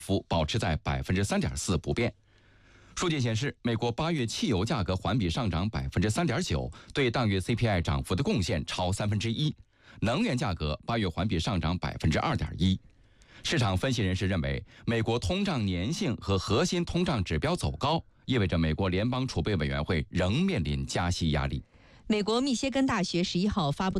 幅保持在3.4%不变。数据显示，美国8月汽油价格环比上涨3.9%，对当月 CPI 涨幅的贡献超1/3。能源价格8月环比上涨2.1%。市场分析人士认为，美国通胀粘性和核心通胀指标走高，意味着美国联邦储备委员会仍面临加息压力。 美国密歇根大学11号发布